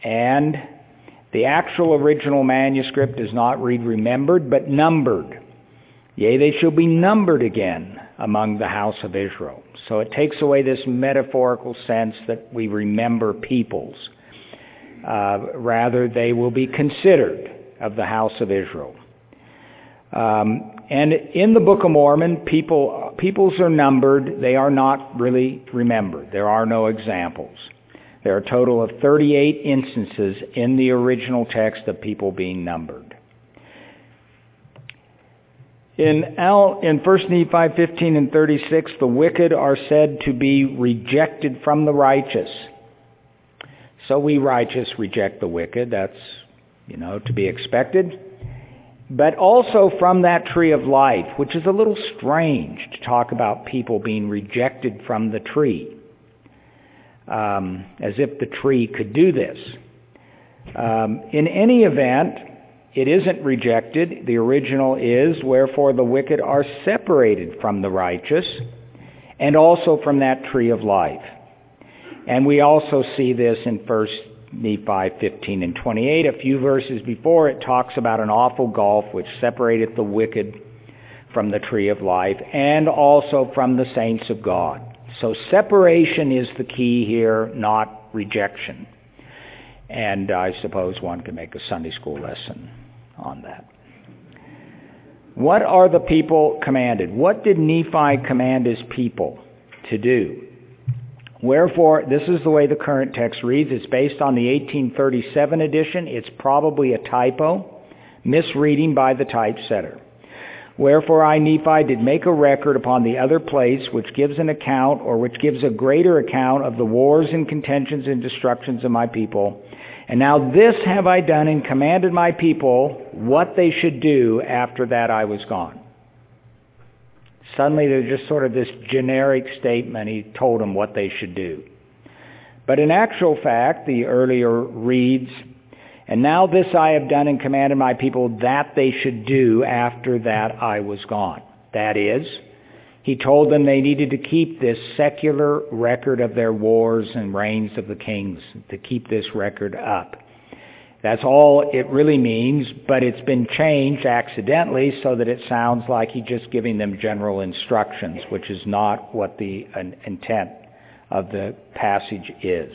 And the actual original manuscript does not read remembered, but numbered. Yea, they shall be numbered again among the house of Israel. So it takes away this metaphorical sense that we remember peoples. Rather, they will be considered of the house of Israel. And in the Book of Mormon, peoples are numbered. They are not really remembered. There are no examples. There are a total of 38 instances in the original text of people being numbered. In 1 Nephi 15 and 36, the wicked are said to be rejected from the righteous. So we righteous reject the wicked. That's, to be expected. But also from that tree of life, which is a little strange to talk about people being rejected from the tree. As if the tree could do this. In any event, it isn't rejected. The original is, wherefore the wicked are separated from the righteous, and also from that tree of life. And we also see this in 1 Nephi 15 and 28. A few verses before, it talks about an awful gulf which separateth the wicked from the tree of life, and also from the saints of God. So separation is the key here, not rejection. And I suppose one can make a Sunday school lesson on that. What are the people commanded? What did Nephi command his people to do? Wherefore, this is the way the current text reads. It's based on the 1837 edition. It's probably a typo, misreading by the typesetter. Wherefore I, Nephi, did make a record upon the other place, which gives an account, or which gives a greater account of the wars and contentions and destructions of my people. And now this have I done, and commanded my people what they should do after that I was gone. Suddenly there's just sort of this generic statement. He told them what they should do. But in actual fact, the earlier reads, and now this I have done and commanded my people that they should do after that I was gone. That is, he told them they needed to keep this secular record of their wars and reigns of the kings, to keep this record up. That's all it really means, but it's been changed accidentally so that it sounds like he's just giving them general instructions, which is not what the intent of the passage is.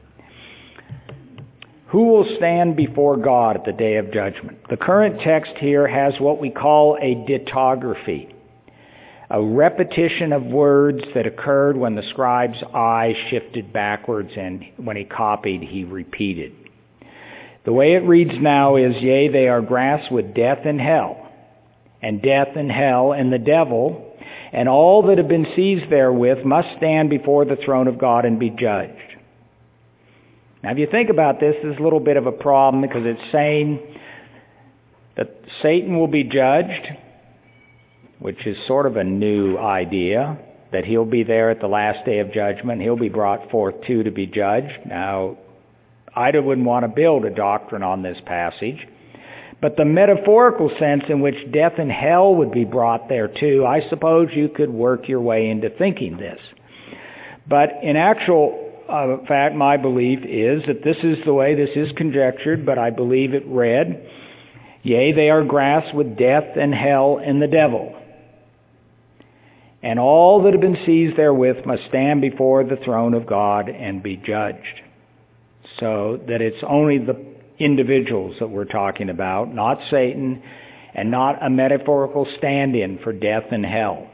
Who will stand before God at the day of judgment? The current text here has what we call a dittography, a repetition of words that occurred when the scribe's eye shifted backwards, and when he copied, he repeated. The way it reads now is, yea, they are grasped with death and hell, and death and hell and the devil, and all that have been seized therewith must stand before the throne of God and be judged. Now, if you think about this, there's a little bit of a problem, because it's saying that Satan will be judged, which is sort of a new idea, that he'll be there at the last day of judgment. He'll be brought forth too to be judged. Now, I wouldn't want to build a doctrine on this passage, but the metaphorical sense in which death and hell would be brought there too, I suppose you could work your way into thinking this. But in actual fact, my belief is that this is the way, this is conjectured, but I believe it read, yea, they are grasped with death and hell and the devil, and all that have been seized therewith must stand before the throne of God and be judged. So that it's only the individuals that we're talking about, not Satan, and not a metaphorical stand-in for death and hell.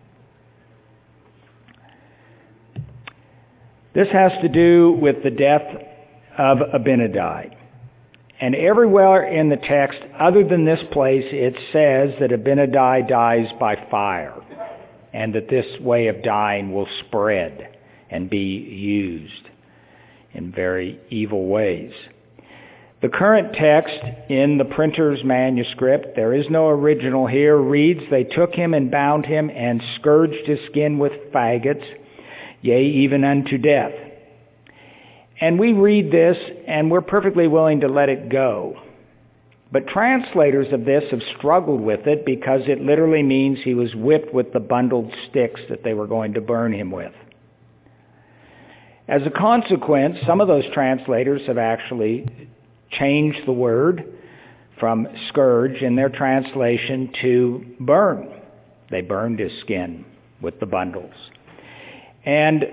This has to do with the death of Abinadi. And everywhere in the text, other than this place, it says that Abinadi dies by fire, and that this way of dying will spread and be used in very evil ways. The current text in the printer's manuscript, there is no original here, reads, they took him and bound him and scourged his skin with faggots, yea, even unto death. And we read this, and we're perfectly willing to let it go. But translators of this have struggled with it, because it literally means he was whipped with the bundled sticks that they were going to burn him with. As a consequence, some of those translators have actually changed the word from scourge in their translation to burn. They burned his skin with the bundles. And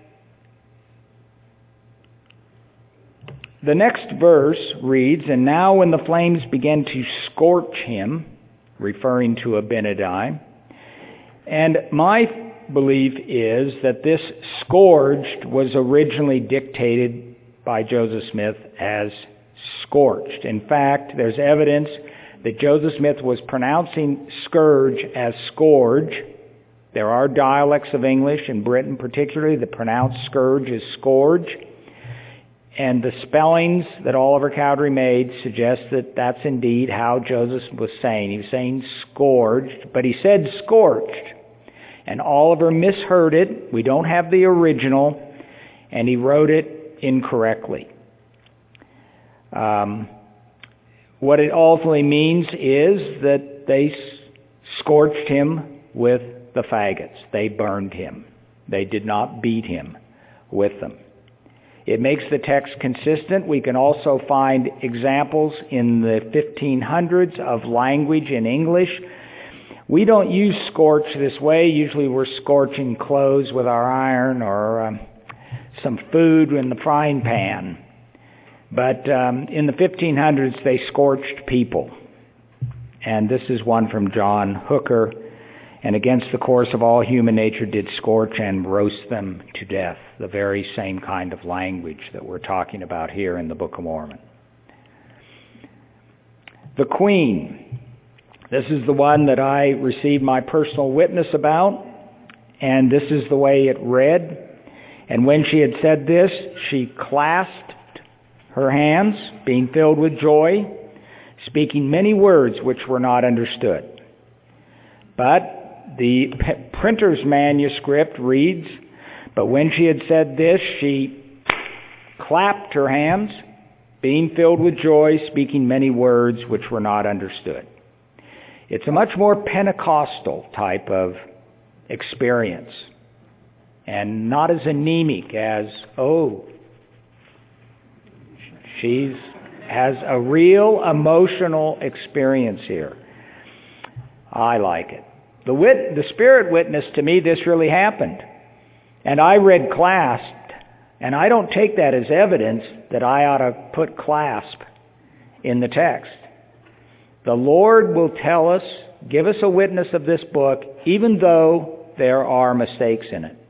the next verse reads, "And now when the flames began to scorch him," referring to Abinadi, and my belief is that this scourged was originally dictated by Joseph Smith as scorched. In fact, there's evidence that Joseph Smith was pronouncing scourge as scourge. There are dialects of English in Britain particularly that pronounce scourge as scourge. And the spellings that Oliver Cowdery made suggest that that's indeed how Joseph was saying. He was saying scourged, but he said scorched. And Oliver misheard it. We don't have the original, and he wrote it incorrectly. What it ultimately means is that they scorched him with the faggots. They burned him. They did not beat him with them. It makes the text consistent. We can also find examples in the 1500s of language in English. We don't use scorch this way. Usually we're scorching clothes with our iron or some food in the frying pan. But in the 1500s they scorched people. And this is one from John Hooker. "And against the course of all human nature did scorch and roast them to death." The very same kind of language that we're talking about here in the Book of Mormon. The Queen. This is the one that I received my personal witness about, and this is the way it read. "And when she had said this, she clasped her hands, being filled with joy, speaking many words which were not understood." But the printer's manuscript reads, "But when she had said this, she clapped her hands, being filled with joy, speaking many words which were not understood." It's a much more Pentecostal type of experience, and not as anemic as, she has a real emotional experience here. I like it. The Spirit witnessed to me this really happened. And I read clasped, and I don't take that as evidence that I ought to put clasp in the text. The Lord will tell us, give us a witness of this book, even though there are mistakes in it.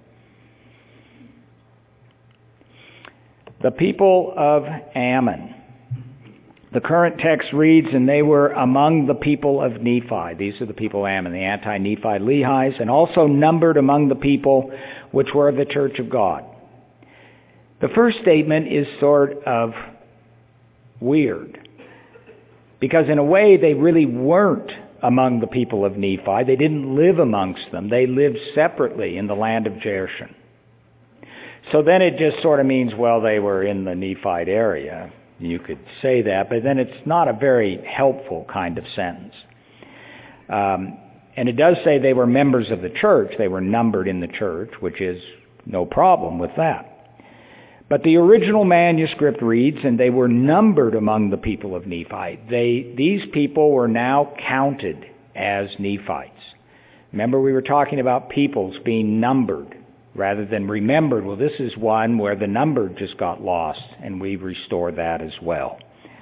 The people of Ammon. The current text reads, "And they were among the people of Nephi." These are the people of Ammon, the anti-Nephi Lehis, "and also numbered among the people which were of the church of God." The first statement is sort of weird, because in a way they really weren't among the people of Nephi. They didn't live amongst them. They lived separately in the land of Jershon. So then it just sort of means, well, they were in the Nephite area. You could say that, but then it's not a very helpful kind of sentence. And it does say they were members of the church. They were numbered in the church, which is no problem with that. But the original manuscript reads, "And they were numbered among the people of Nephi." These people were now counted as Nephites. Remember, we were talking about peoples being numbered rather than remembered. Well, this is one where the number just got lost, and we've restored that as well.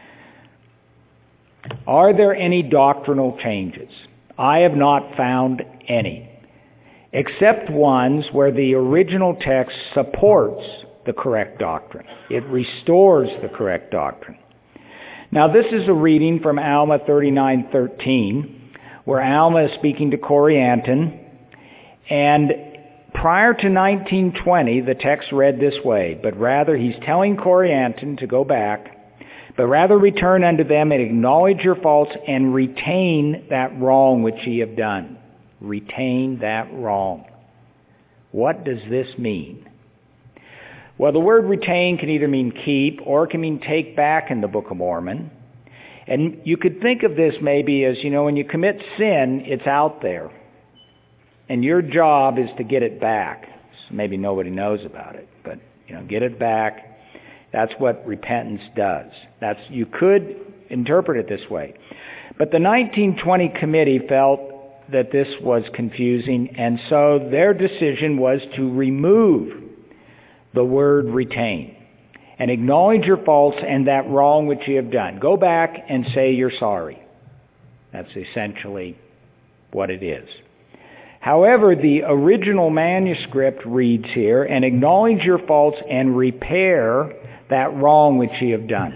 Are there any doctrinal changes? I have not found any, except ones where the original text supports the correct doctrine. It restores the correct doctrine. Now, this is a reading from Alma 39:13, where Alma is speaking to Corianton, and prior to 1920, the text read this way, but rather he's telling Corianton to go back, but rather return unto them and acknowledge your faults and retain that wrong which ye have done. Retain that wrong. What does this mean? Well, the word retain can either mean keep or it can mean take back in the Book of Mormon. And you could think of this maybe as, when you commit sin, it's out there. And your job is to get it back. So maybe nobody knows about it, but Get it back. That's what repentance does. You could interpret it this way. But the 1920 committee felt that this was confusing, and so their decision was to remove the word retain and acknowledge your faults and that wrong which you have done. Go back and say you're sorry. That's essentially what it is. However, the original manuscript reads here, and acknowledge your faults and repair that wrong which you have done.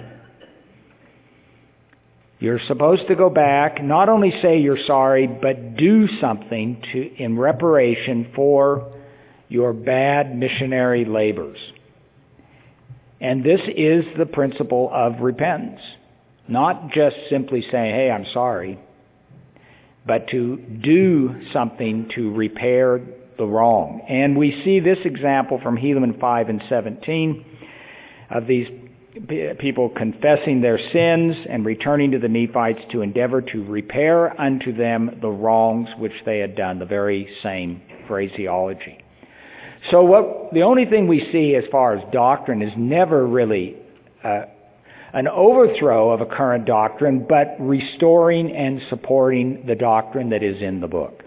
You're supposed to go back, not only say you're sorry, but do something in reparation for your bad missionary labors. And this is the principle of repentance. Not just simply saying, hey, I'm sorry, but to do something to repair the wrong. And we see this example from Helaman 5 and 17 of these people confessing their sins and returning to the Nephites to endeavor to repair unto them the wrongs which they had done, the very same phraseology. So the only thing we see as far as doctrine is never really an overthrow of a current doctrine, but restoring and supporting the doctrine that is in the book.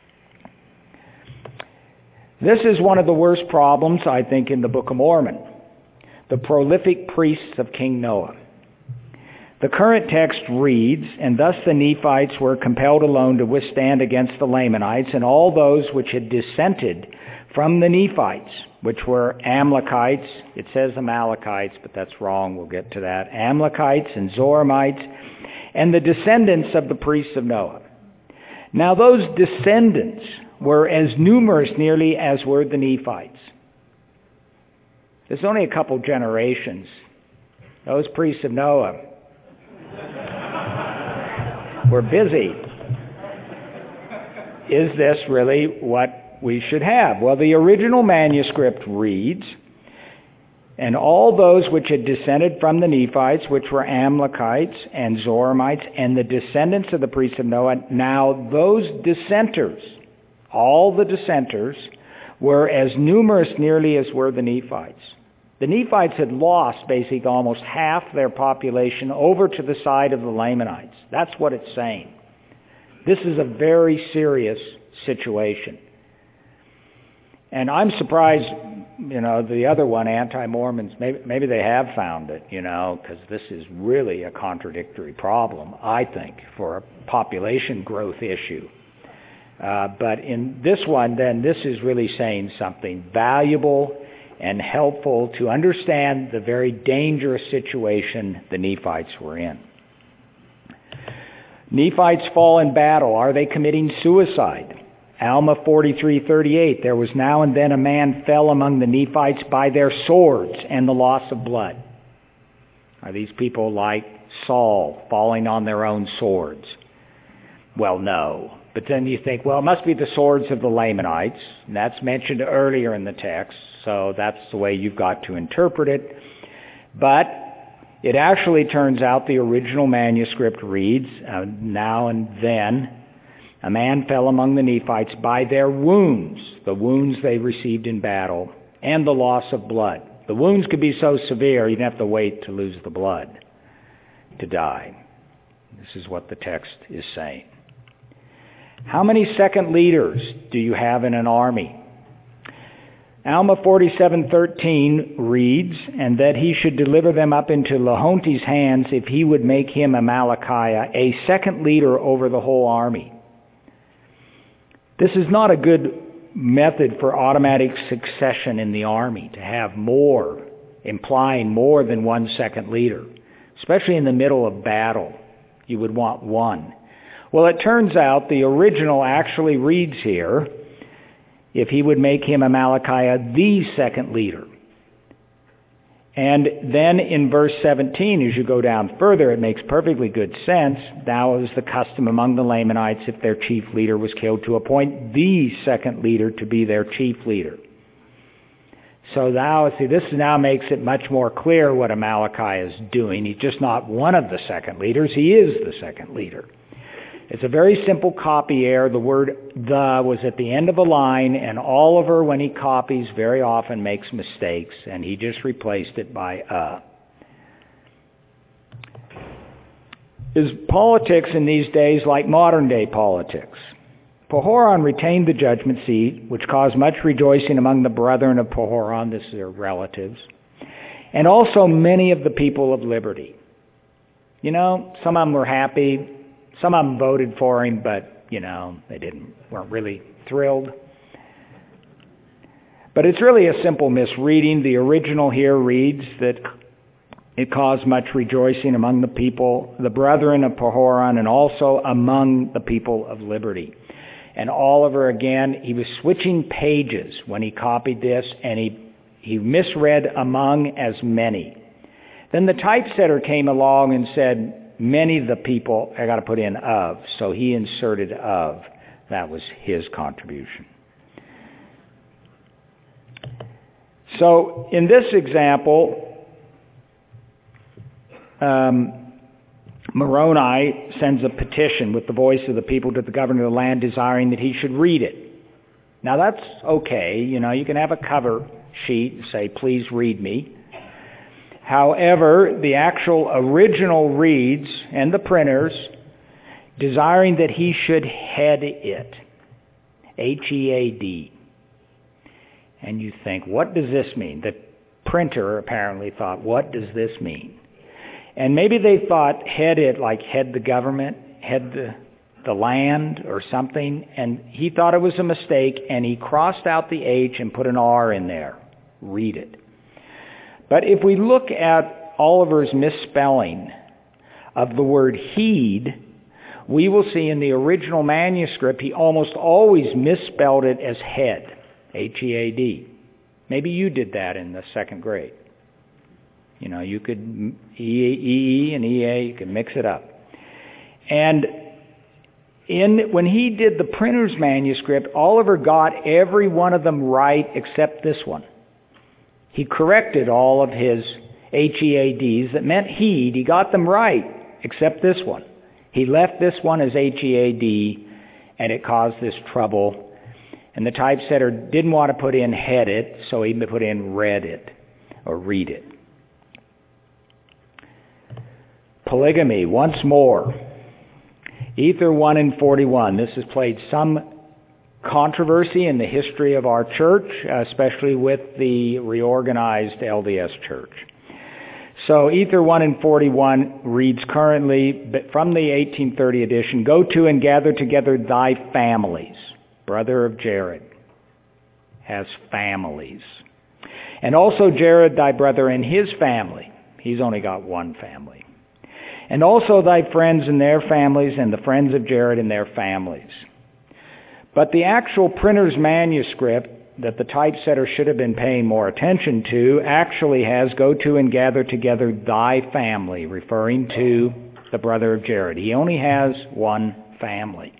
This is one of the worst problems, I think, in the Book of Mormon. The prolific priests of King Noah. The current text reads, and thus the Nephites were compelled alone to withstand against the Lamanites and all those which had dissented from the Nephites, which were Amalekites. It says Amalekites, but that's wrong. We'll get to that. Amalekites and Zoramites and the descendants of the priests of Noah. Now those descendants were as numerous nearly as were the Nephites. There's only a couple generations. Those priests of Noah were busy. Is this really what we should have? Well, the original manuscript reads, and all those which had descended from the Nephites, which were Amalekites and Zoramites, and the descendants of the priests of Noah. Now those dissenters, all the dissenters, were as numerous nearly as were the Nephites. The Nephites had lost basically almost half their population over to the side of the Lamanites. That's what it's saying. This is a very serious situation. And I'm surprised, the other one, anti-Mormons, maybe they have found it, because this is really a contradictory problem, I think, for a population growth issue. But in this one, then, this is really saying something valuable and helpful to understand the very dangerous situation the Nephites were in. Nephites fall in battle. Are they committing suicide? Alma 43:38, there was now and then a man fell among the Nephites by their swords and the loss of blood. Are these people like Saul falling on their own swords? Well, no. But then you think, well, it must be the swords of the Lamanites. And that's mentioned earlier in the text, so that's the way you've got to interpret it. But it actually turns out the original manuscript reads, now and then, a man fell among the Nephites by their wounds, the wounds they received in battle, and the loss of blood. The wounds could be so severe, you'd have to wait to lose the blood to die. This is what the text is saying. How many second leaders do you have in an army? Alma 47:13 reads, and that he should deliver them up into Lahonti's hands if he would make him Amalickiah, a second leader over the whole army. This is not a good method for automatic succession in the army, to have more, implying more than one second leader. Especially in the middle of battle, you would want one. Well, it turns out the original actually reads here, if he would make him Amalickiah, the second leader. And then in verse 17, as you go down further, it makes perfectly good sense. Now it was the custom among the Lamanites, if their chief leader was killed, to appoint the second leader to be their chief leader. So now, this now makes it much more clear what Amalickiah is doing. He's just not one of the second leaders, he is the second leader. It's a very simple copy error. The word "the" was at the end of a line, and Oliver, when he copies, very often makes mistakes, and he just replaced it by "a." Is politics in these days like modern-day politics? Pahoran retained the judgment seat, which caused much rejoicing among the brethren of Pahoran, this is their relatives, and also many of the people of liberty. You know, some of them were happy, some of them voted for him, but, you know, they weren't really thrilled. But it's really a simple misreading. The original here reads that it caused much rejoicing among the people, the brethren of Pahoran, and also among the people of liberty. And Oliver, again, he was switching pages when he copied this, and he misread among as many. Then the typesetter came along and said, many of the people, I got to put in of, so he inserted of. That was his contribution. So in this example, Moroni sends a petition with the voice of the people to the governor of the land desiring that he should read it. Now that's okay. You know, you can have a cover sheet and say, please read me. However, the actual original reads, and the printers, desiring that he should head it. H-E-A-D. And you think, what does this mean? The printer apparently thought, what does this mean? And maybe they thought head it like head the government, head the land or something. And he thought it was a mistake, and he crossed out the H and put an R in there. Read it. But if we look at Oliver's misspelling of the word heed, we will see in the original manuscript he almost always misspelled it as head, H-E-A-D. Maybe you did that in the second grade. You know, you could E and E-A, you could mix it up. And when he did the printer's manuscript, Oliver got every one of them right except this one. He corrected all of his H-E-A-Ds that meant heed. He got them right except this one. He left this one as H-E-A-D, and it caused this trouble. And the typesetter didn't want to put in head it, so he put in read it, or read it. Polygamy, once more. Ether 1 and 41. This has played some controversy in the history of our church, especially with the reorganized LDS church. So Ether 1 and 41 reads currently from the 1830 edition, go to and gather together thy families. Brother of Jared has families. And also Jared thy brother and his family. He's only got one family. And also thy friends and their families, and the friends of Jared and their families. But the actual printer's manuscript that the typesetter should have been paying more attention to actually has go to and gather together thy family, referring to the brother of Jared. He only has one family.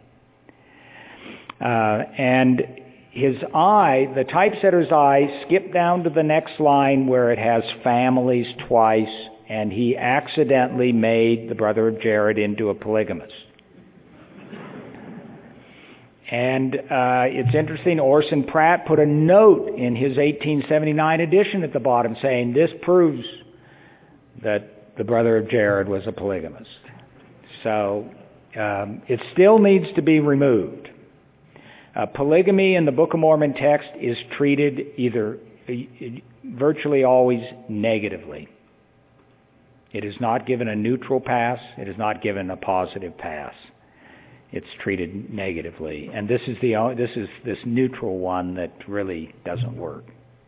And his eye, the typesetter's eye, skipped down to the next line where it has families twice, and he accidentally made the brother of Jared into a polygamist. And it's interesting, Orson Pratt put a note in his 1879 edition at the bottom saying, this proves that the brother of Jared was a polygamist. So it still needs to be removed. Polygamy in the Book of Mormon text is treated either virtually always negatively. It is not given a neutral pass. It is not given a positive pass. It's treated negatively. And this is this neutral one that really doesn't work.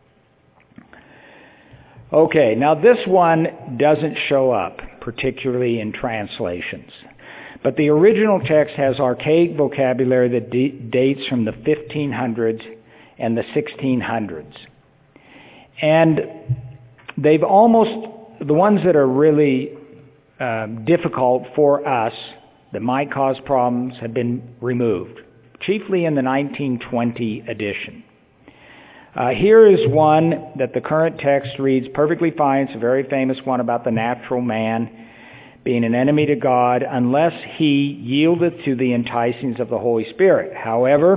Okay, now this one doesn't show up, particularly in translations. But the original text has archaic vocabulary that dates from the 1500s and the 1600s. And they've almost, the ones that are really difficult for us, that might cause problems, have been removed, chiefly in the 1920 edition. Here is one that the current text reads perfectly fine. It's a very famous one about the natural man. being an enemy to God, unless he yieldeth to the enticings of the Holy Spirit. However,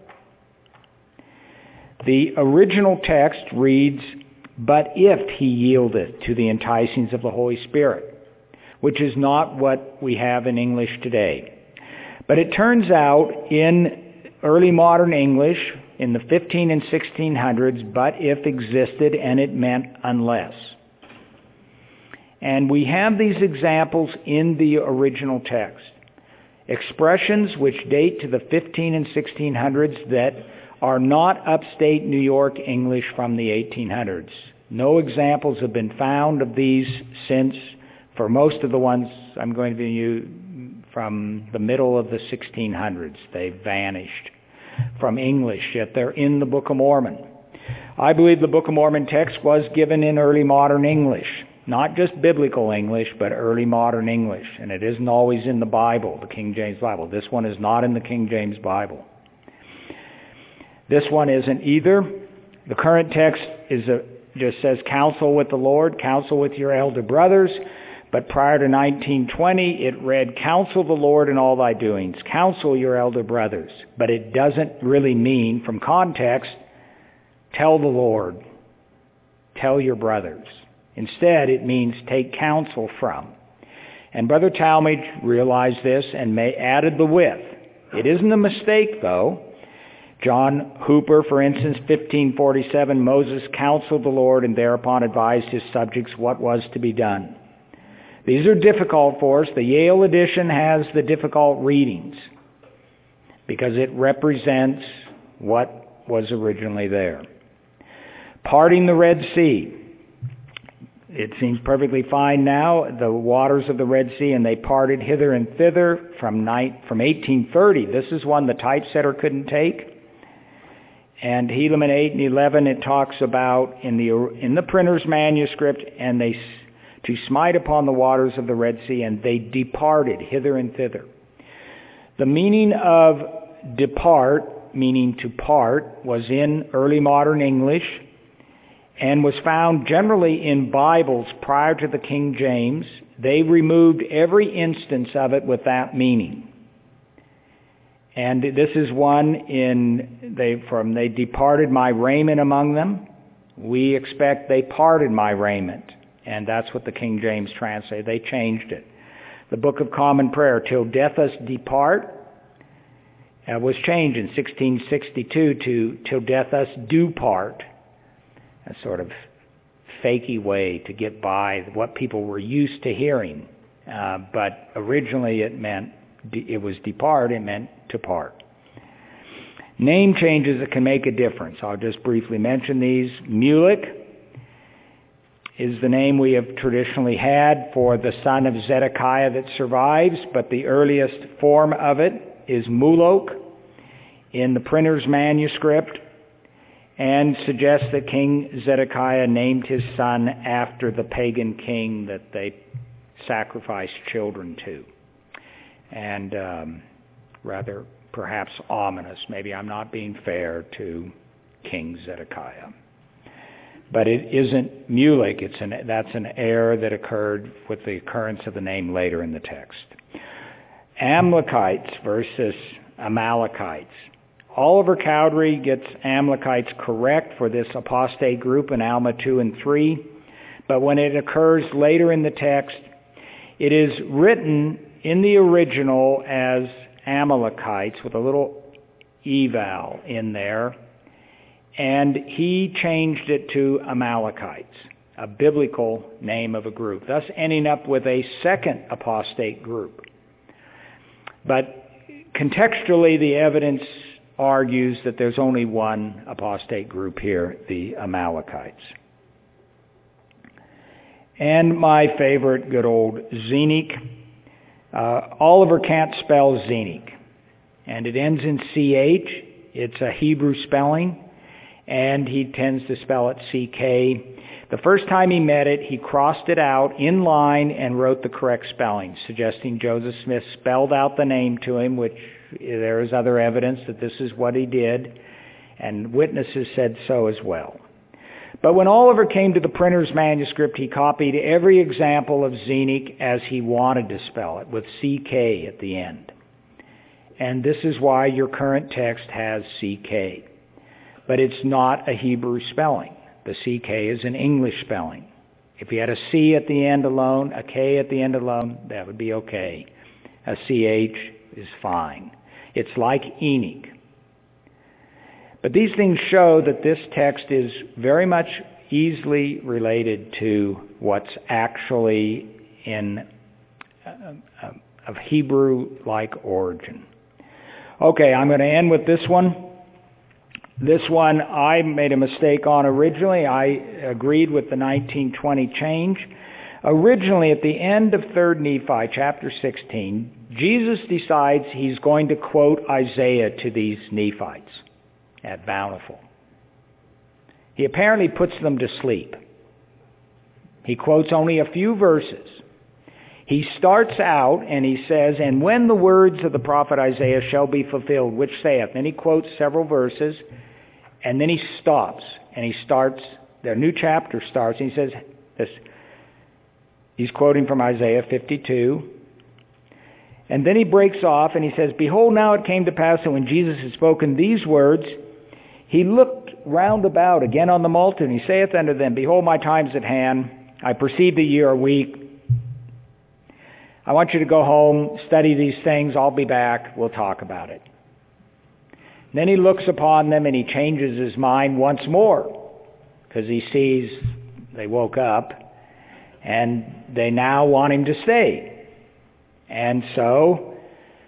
the original text reads, but if he yieldeth to the enticings of the Holy Spirit, which is not what we have in English today. But it turns out in early modern English, in the 15 and 1600s, but if existed, and it meant unless. And we have these examples in the original text. Expressions which date to the 15 and 1600s that are not upstate New York English from the 1800s. No examples have been found of these since, for most of the ones I'm going to use, from the middle of the 1600s. They've vanished from English, yet they're in the Book of Mormon. I believe the Book of Mormon text was given in early modern English. Not just biblical English, but early modern English. And it isn't always in the Bible, the King James Bible. This one is not in the King James Bible. This one isn't either. The current text just says, counsel with the Lord, counsel with your elder brothers. But prior to 1920, it read, counsel the Lord in all thy doings, counsel your elder brothers. But it doesn't really mean, from context, tell the Lord, tell your brothers. Instead, it means take counsel from. And Brother Talmage realized this and added the with. It isn't a mistake, though. John Hooper, for instance, 1547, Moses counseled the Lord and thereupon advised his subjects what was to be done. These are difficult for us. The Yale edition has the difficult readings because it represents what was originally there. Parting the Red Sea. It seems perfectly fine now, the waters of the Red Sea, and they parted hither and thither from 1830. This is one the typesetter couldn't take. And Helaman 8 and 11, it talks about in the printer's manuscript, and they to smite upon the waters of the Red Sea, and they departed hither and thither. The meaning of depart, meaning to part, was in early modern English and was found generally in Bibles prior to the King James. They removed every instance of it with that meaning. And this is one they departed my raiment among them. We expect they parted my raiment. And that's what the King James translated. They changed it. The Book of Common Prayer, till death us depart, was changed in 1662 to till death us do part. A sort of fakey way to get by what people were used to hearing. But originally it was depart, it meant to part. Name changes that can make a difference. I'll just briefly mention these. Mulek is the name we have traditionally had for the son of Zedekiah that survives, but the earliest form of it is Mulok in the printer's manuscript, and suggests that King Zedekiah named his son after the pagan king that they sacrificed children to. And rather perhaps ominous. Maybe I'm not being fair to King Zedekiah. But it isn't Mulek. That's an error that occurred with the occurrence of the name later in the text. Amalekites versus Amalekites. Oliver Cowdery gets Amalekites correct for this apostate group in Alma 2 and 3. But when it occurs later in the text, it is written in the original as Amalekites with a little eval in there. And he changed it to Amalekites, a biblical name of a group, thus ending up with a second apostate group. But contextually, the evidence argues that there's only one apostate group here, the Amalekites. And my favorite, good old Zenock. Oliver can't spell Zenock, and it ends in CH. It's a Hebrew spelling, and he tends to spell it CK. The first time he met it, he crossed it out in line and wrote the correct spelling, suggesting Joseph Smith spelled out the name to him, which there is other evidence that this is what he did, and witnesses said so as well. But when Oliver came to the printer's manuscript, he copied every example of Zenock as he wanted to spell it, with CK at the end. And this is why your current text has CK. But it's not a Hebrew spelling. The CK is an English spelling. If you had a C at the end alone, a K at the end alone, that would be okay. A CH is fine. It's like Enoch. But these things show that this text is very much easily related to what's actually in of Hebrew-like origin. Okay, I'm going to end with this one. This one I made a mistake on originally. I agreed with the 1920 change. Originally, at the end of 3rd Nephi, chapter 16, Jesus decides he's going to quote Isaiah to these Nephites at Bountiful. He apparently puts them to sleep. He quotes only a few verses. He starts out and he says, "And when the words of the prophet Isaiah shall be fulfilled, which saith," and he quotes several verses, and then he stops, and he starts, the new chapter starts, and he says this. He's quoting from Isaiah 52. And then he breaks off, and he says, "Behold, now it came to pass that when Jesus had spoken these words, he looked round about again on the multitude, and he saith unto them, Behold, my time is at hand. I perceive that ye are weak. I want you to go home, study these things. I'll be back. We'll talk about it." Then he looks upon them and he changes his mind once more because he sees they woke up and they now want him to stay. And so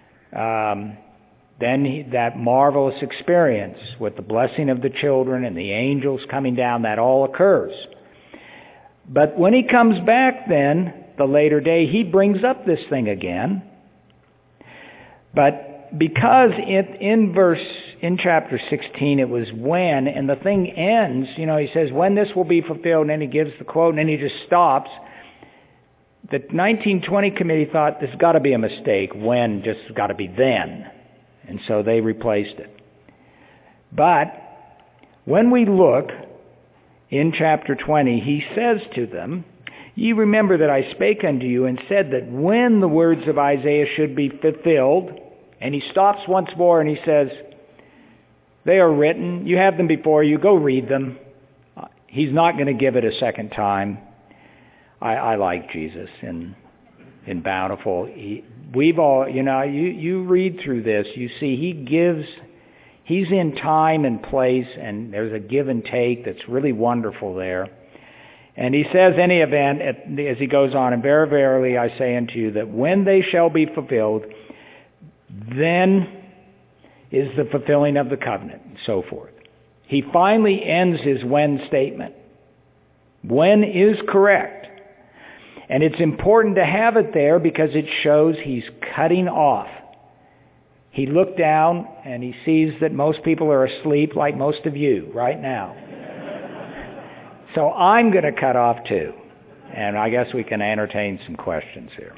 then that marvelous experience with the blessing of the children and the angels coming down, that all occurs. But when he comes back then, the later day, he brings up this thing again. But because in chapter 16 it was when, and the thing ends, he says, "When this will be fulfilled," and then he gives the quote, and then he just stops. The 1920 committee thought there's got to be a mistake. When just got to be then. And so they replaced it. But when we look in chapter 20, he says to them, "Ye remember that I spake unto you and said that when the words of Isaiah should be fulfilled," and he stops once more and he says, "They are written. You have them before you. Go read them." He's not going to give it a second time. I like Jesus in Bountiful. We've all, you read through this, you see he's in time and place, and there's a give and take that's really wonderful there. And he says, "Any event," as he goes on, "And very verily I say unto you that when they shall be fulfilled, then is the fulfilling of the covenant," and so forth. He finally ends his when statement. When is correct. And it's important to have it there because it shows he's cutting off. He looked down and he sees that most people are asleep, like most of you right now. So I'm going to cut off too. And I guess we can entertain some questions here.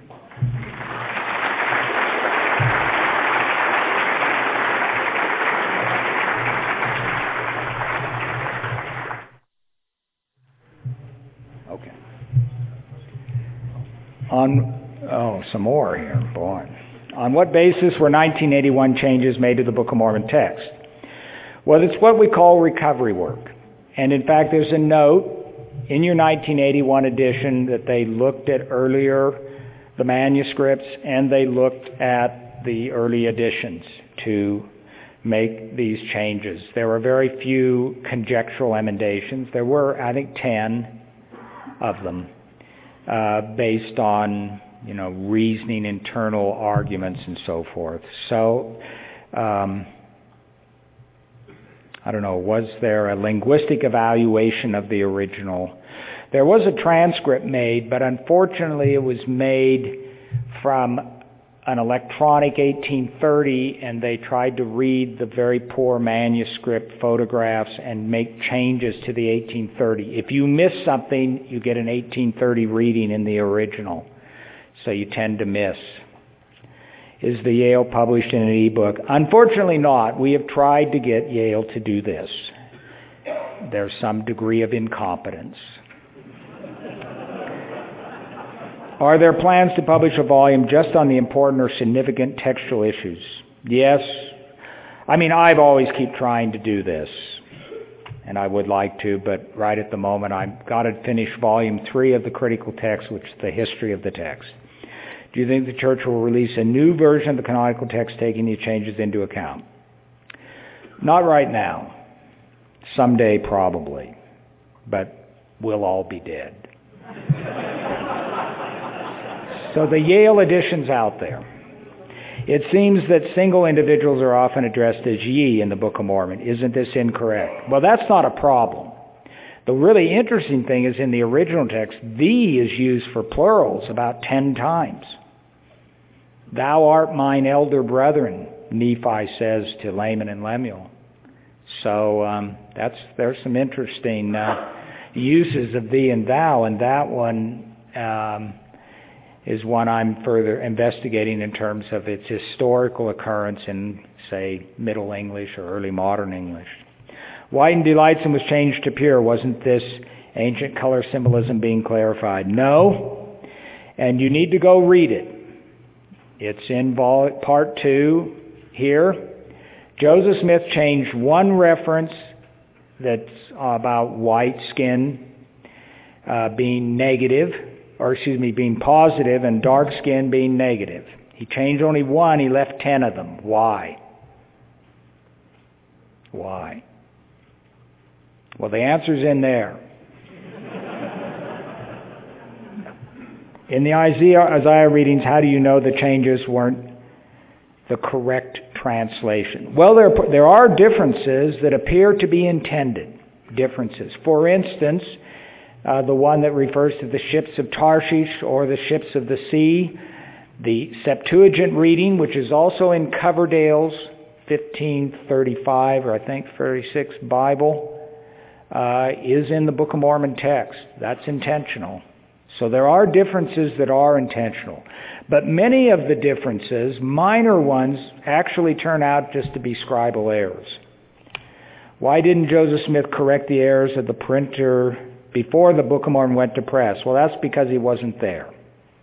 Okay. Some more here, boy. On what basis were 1981 changes made to the Book of Mormon text? Well, it's what we call recovery work. And in fact, there's a note in your 1981 edition that they looked at earlier, the manuscripts, and they looked at the early editions to make these changes. There were very few conjectural emendations. There were, I think, 10 of them based on, reasoning, internal arguments, and so forth. So, I don't know, was there a linguistic evaluation of the original? There was a transcript made, but unfortunately it was made from an electronic 1830, and they tried to read the very poor manuscript photographs and make changes to the 1830. If you miss something, you get an 1830 reading in the original, so you tend to miss. Is the Yale published in an ebook? Unfortunately not. We have tried to get Yale to do this. there's some degree of incompetence. Are there plans to publish a volume just on the important or significant textual issues? Yes. I've always keep trying to do this, and I would like to, but right at the moment I've got to finish volume 3 of the critical text, which is the history of the text. Do you think the church will release a new version of the canonical text taking these changes into account? Not right now. Someday probably, but we'll all be dead. So the Yale edition's out there. It seems that single individuals are often addressed as ye in the Book of Mormon. Isn't this incorrect? Well, that's not a problem. The really interesting thing is in the original text, thee is used for plurals about 10 times. Thou art mine elder brethren, Nephi says to Laman and Lemuel. So there's some interesting uses of thee and thou, and that one is one I'm further investigating in terms of its historical occurrence in, say, Middle English or early modern English. White and delightsome was changed to pure. Wasn't this ancient color symbolism being clarified? No, and you need to go read it. It's in part 2 here. Joseph Smith changed one reference that's about white skin being being positive, and dark skin being negative. He changed only one, he left 10 of them. Why? Why? Well, the answer's in there. In the Isaiah readings, how do you know the changes weren't the correct translation? Well, there are differences that appear to be intended differences. For instance, the one that refers to the ships of Tarshish or the ships of the sea, the Septuagint reading, which is also in Coverdale's 1535 or I think 36 Bible, is in the Book of Mormon text. That's intentional. So there are differences that are intentional. But many of the differences, minor ones, actually turn out just to be scribal errors. Why didn't Joseph Smith correct the errors of the printer before the Book of Mormon went to press? Well, that's because he wasn't there.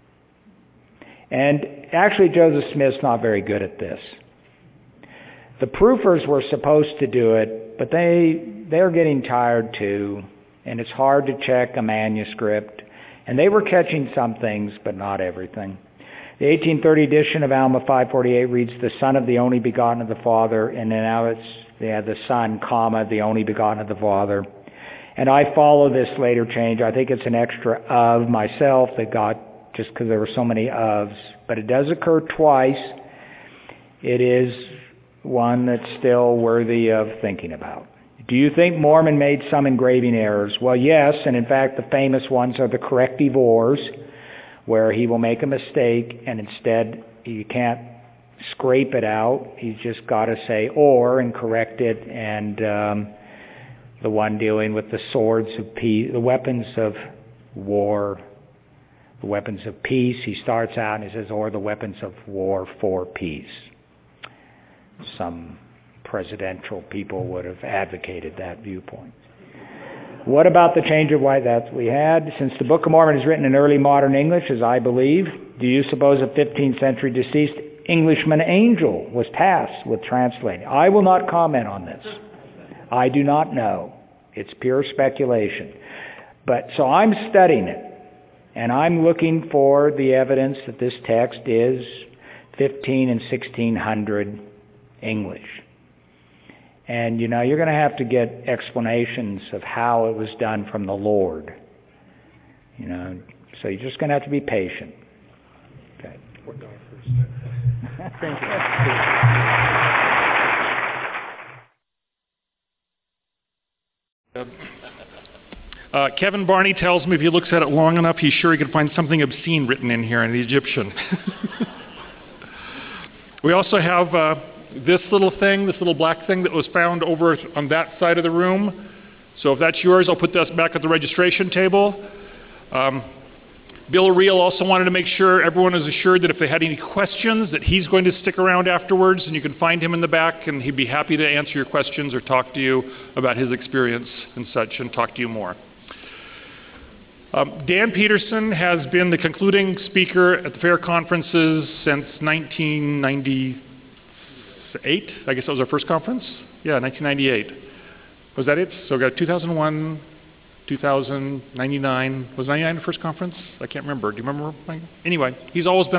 And actually, Joseph Smith's not very good at this. The proofers were supposed to do it, but they're getting tired too, and it's hard to check a manuscript. And they were catching some things, but not everything. The 1830 edition of Alma 548 reads, the Son of the only begotten of the Father, and then now it's the Son, comma, the only begotten of the Father. And I follow this later change. I think it's an extra of myself that got, just because there were so many ofs. But it does occur twice. It is one that's still worthy of thinking about. Do you think Mormon made some engraving errors? Well, yes, and in fact the famous ones are the corrective ors, where he will make a mistake and instead you can't scrape it out. He's just got to say or and correct it, and the one dealing with the swords of peace, the weapons of war, the weapons of peace, he starts out and he says, or the weapons of war for peace. Some presidential people would have advocated that viewpoint. What about the change of white? That we had. Since the Book of Mormon is written in early modern English, as I believe, do you suppose a 15th century deceased Englishman angel was tasked with translating? I will not comment on this. I do not know. It's pure speculation. But so I'm studying it, and I'm looking for the evidence that this text is 15 and 1600 English. And, you're going to have to get explanations of how it was done from the Lord. So you're just going to have to be patient. Okay. Thank you. Kevin Barney tells me if he looks at it long enough, he's sure he can find something obscene written in here in the Egyptian. We also have this little black thing that was found over on that side of the room. So if that's yours, I'll put this back at the registration table. Bill Reel also wanted to make sure everyone is assured that if they had any questions, that he's going to stick around afterwards, and you can find him in the back, and he'd be happy to answer your questions or talk to you about his experience and such, and talk to you more. Dan Peterson has been the concluding speaker at the fair conferences since 1998. I guess that was our first conference? Yeah, 1998. Was that it? So we got 2001, 2000, 99. Was 99 the first conference? I can't remember. Do you remember? Anyway, he's always been